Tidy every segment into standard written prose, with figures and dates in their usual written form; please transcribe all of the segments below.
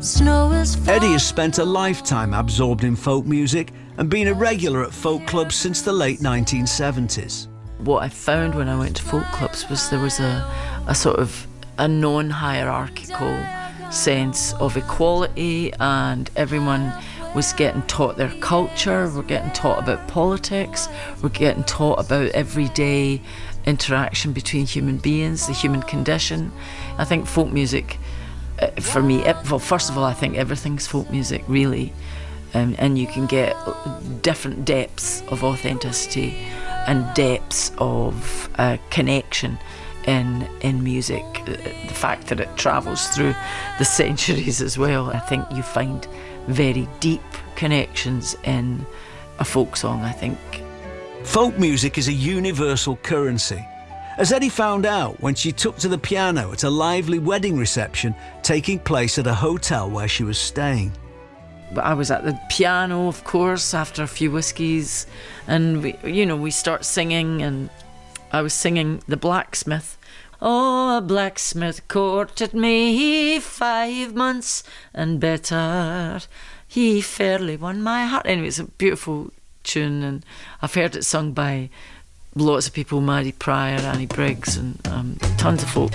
Snow is Eddie has spent a lifetime absorbed in folk music and been a regular at folk clubs since the late 1970s. What I found when I went to folk clubs was there was a sort of a non-hierarchical sense of equality, and everyone was getting taught their culture, we're getting taught about politics, we're getting taught about everyday interaction between human beings, the human condition. I think folk music, for me, well, first of all, I think everything's folk music, really. And you can get different depths of authenticity and depths of connection in music. The fact that it travels through the centuries as well. I think you find very deep connections in a folk song, I think. Folk music is a universal currency, as Eddie found out when she took to the piano at a lively wedding reception taking place at a hotel where she was staying. But I was at the piano, of course, after a few whiskies, and we start singing, and I was singing The Blacksmith. Oh, a blacksmith courted me 5 months and better. He fairly won my heart. Anyway, it's a beautiful tune, and I've heard it sung by lots of people, Maddie Pryor, Annie Briggs, and tons of folk.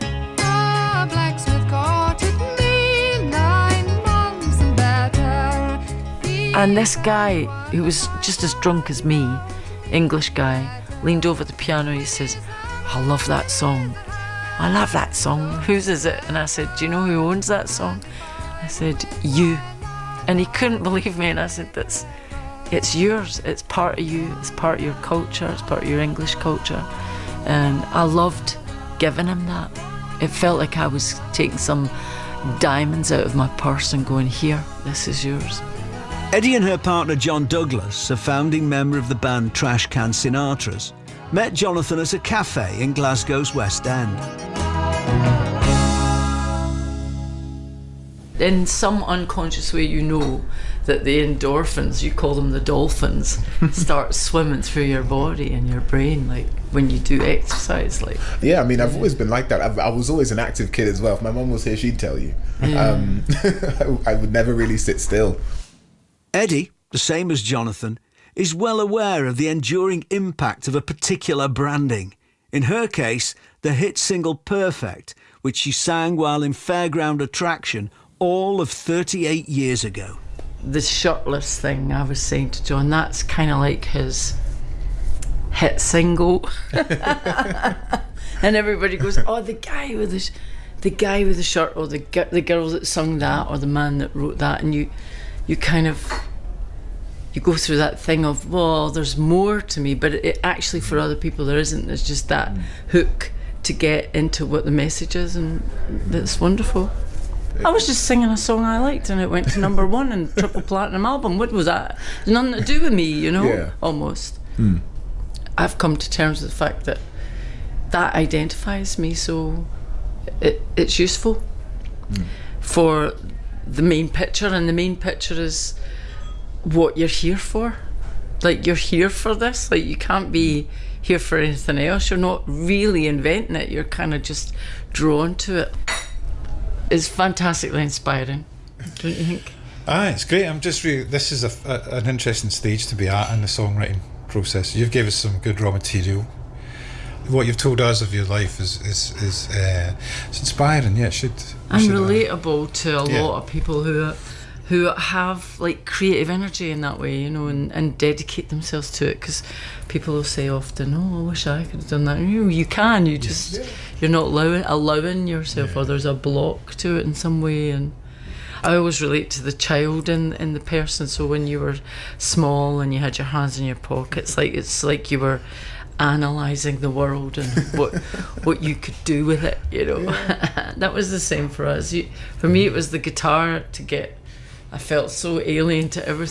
A blacksmith courted me 9 months and better. And this guy, who was just as drunk as me, English guy, leaned over the piano. He says, I love that song. I love that song. Whose is it? And I said, do you know who owns that song? I said, you. And he couldn't believe me. And I said, it's yours. It's part of you. It's part of your culture. It's part of your English culture. And I loved giving him that. It felt like I was taking some diamonds out of my purse and going, here, this is yours. Eddie and her partner John Douglas, a founding member of the band Trash Can Sinatras, met Jonathan at a cafe in Glasgow's West End. In some unconscious way, you know that the endorphins, you call them the dolphins, start swimming through your body and your brain, like when you do exercise. Like, yeah, I mean, I've always been like that. I was always an active kid as well. If my mum was here, she'd tell you. Yeah. I would never really sit still. Eddie, the same as Jonathan, is well aware of the enduring impact of a particular branding. In her case, the hit single Perfect, which she sang while in Fairground Attraction all of 38 years ago. The shirtless thing, I was saying to John, that's kind of like his hit single. And everybody goes, oh, the guy with the shirt, or the girl that sung that, or the man that wrote that. And you kind of, you go through that thing of, well, there's more to me, but it actually for other people there isn't. There's just that hook to get into what the message is, and that's wonderful. I was just singing a song I liked and it went to number 1 and triple platinum album. What was that? Nothing to do with me, Yeah. Almost. I've come to terms with the fact that identifies me, so it's useful for the main picture, and the main picture is what you're here for. Like, you're here for this. Like, you can't be here for anything else. You're not really inventing it. You're kind of just drawn to it. It's fantastically inspiring, don't you think? It's great. I'm just really, this is an interesting stage to be at in the songwriting process. You've gave us some good raw material. What you've told us of your life is it's inspiring. Yeah, it should. And relatable to a lot of people who have like creative energy in that way, and dedicate themselves to it. Because people will say often, "Oh, I wish I could have done that." You can. You just you're not allowing yourself, or there's a block to it in some way. And I always relate to the child in the person. So when you were small and you had your hands in your pockets, it's like you were analysing the world and what you could do with it. That was the same for us. For me, it was the guitar. I felt so alien to everything